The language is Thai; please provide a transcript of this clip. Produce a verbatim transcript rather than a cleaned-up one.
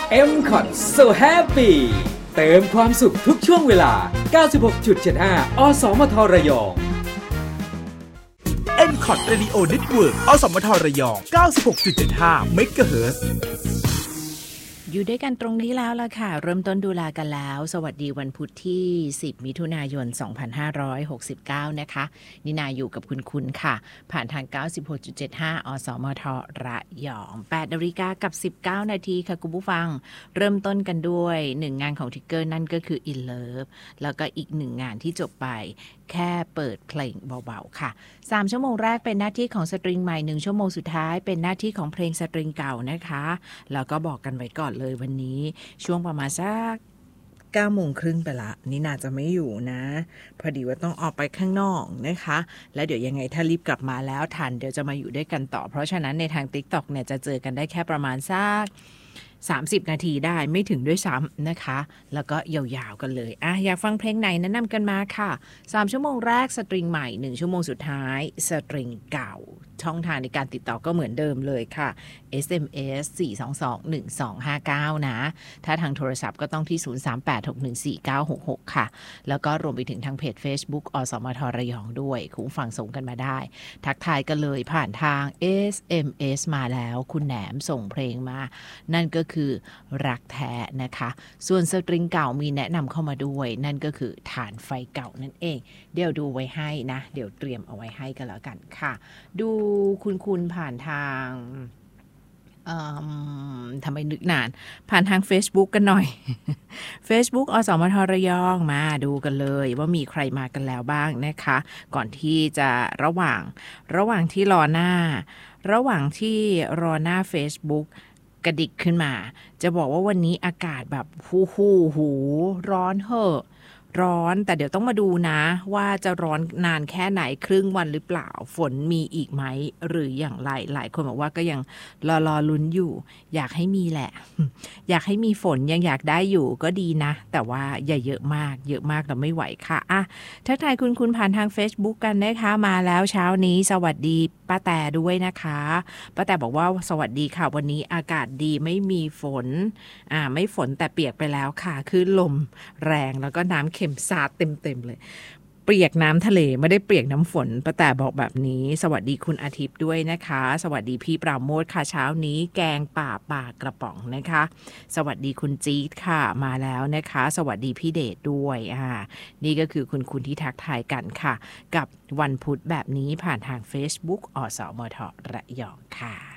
เอ็ม คอท So Happy เติมความสุขทุกช่วงเวลา เก้าสิบหกจุดเจ็ดห้า อสมทระยองเอ็ม คอท Radio Network อสมทระยอง เก้าสิบหกจุดเจ็ดห้า เมกะเฮิรตซ์อยู่ด้วยกันตรงนี้แล้วล่ะค่ะเริ่มต้นดูแลกันแล้วสวัสดีวันพุธที่สิบมิถุนายนสองพันห้าร้อยหกสิบเก้านะคะนินาอยู่กับคุณคุณค่ะผ่านทาง เก้าสิบหกจุดเจ็ดห้า อสมทระยอง แปดนาฬิกากับสิบเก้านาทีค่ะคุณผู้ฟังเริ่มต้นกันด้วยหนึ่งงานของทิกเกอร์นั่นก็คือ In Love แล้วก็อีกหนึ่งงานที่จบไปแค่เปิดเพลงเบาๆค่ะสามชั่วโมงแรกเป็นหน้าที่ของสตริงใหม่หนึ่งชั่วโมงสุดท้ายเป็นหน้าที่ของเพลงสตริงเก่านะคะแล้วก็บอกกันไว้ก่อนเลยวันนี้ช่วงประมาณสักเก้าโมงครึ่งไปละนี่น่าจะไม่อยู่นะพอดีว่าต้องออกไปข้างนอกนะคะแล้วเดี๋ยวยังไงถ้ารีบกลับมาแล้วทันเดี๋ยวจะมาอยู่ด้วยกันต่อเพราะฉะนั้นในทาง TikTok เนี่ยจะเจอกันได้แค่ประมาณสักสามสิบนาทีได้ไม่ถึงด้วยซ้ำนะคะแล้วก็ยาวๆกันเลยอ่ะอยากฟังเพลงไหนแนะนำกันมาค่ะสามชั่วโมงแรกสตริงใหม่หนึ่งชั่วโมงสุดท้ายสตริงเก่าช่องทางในการติดต่อก็เหมือนเดิมเลยค่ะ เอส เอ็ม เอส สี่ สอง สอง หนึ่ง สอง ห้า เก้า นะถ้าทางโทรศัพท์ก็ต้องที่ศูนย์ สาม แปด หก หนึ่ง สี่ เก้า หก หกค่ะแล้วก็รวมไปถึงทางเพจ Facebook อสมทระยองด้วยคุณฟังส่งกันมาได้ทักทายกันเลยผ่านทาง เอส เอ็ม เอส มาแล้วคุณแหนมส่งเพลงมานั่นก็คือรักแท้นะคะส่วนสตริงเก่ามีแนะนำเข้ามาด้วยนั่นก็คือฐานไฟเก่านั่นเองเดี๋ยวดูไว้ให้นะเดี๋ยวเตรียมเอาไว้ให้กันแล้วกันค่ะดูคุณคุณผ่านทางทำไมนึกนานผ่านทาง Facebook กันหน่อย Facebook อสมทระยองมาดูกันเลยว่ามีใครมากันแล้วบ้างนะคะก่อนที่จะระหว่างระหว่างที่รอหน้าระหว่างที่รอหน้า Facebookกระดิกขึ้นมาจะบอกว่าวันนี้อากาศแบบหูหูหูร้อนเหอะร้อนแต่เดี๋ยวต้องมาดูนะว่าจะร้อนนานแค่ไหนครึ่งวันหรือเปล่าฝนมีอีกไหมหรืออย่างไรหลายคนบอกว่าก็ยังรอรอลุ้นอยู่อยากให้มีแหละ อยากให้มีฝนยังอยากได้อยู่ก็ดีนะแต่ว่าอย่าเยอะมากเยอะมากเราไม่ไหวค่ะอ่ะทักทายคุณคุณผ่านทาง Facebook กันนะคะมาแล้วเช้านี้สวัสดีป้าแต่ด้วยนะคะป้าแต่บอกว่าสวัสดีค่ะวันนี้อากาศดีไม่มีฝนอ่าไม่ฝนแต่เปียกไปแล้วค่ะคือลมแรงแล้วก็น้ำเข็มสาดเต็มๆเลยเปียกน้ำทะเลไม่ได้เปียกน้ำฝนป้าแต่บอกแบบนี้สวัสดีคุณอาทิตย์ด้วยนะคะสวัสดีพี่ปราโมทค่ะเช้านี้แกงป่าปลากระป๋องนะคะสวัสดีคุณจี๊ดค่ะมาแล้วนะคะสวัสดีพี่เดชด้วยอ่านี่ก็คือคุณคุณที่ทักทายกันค่ะกับวันพุธแบบนี้ผ่านทาง Facebook อสมทระยองค่ะ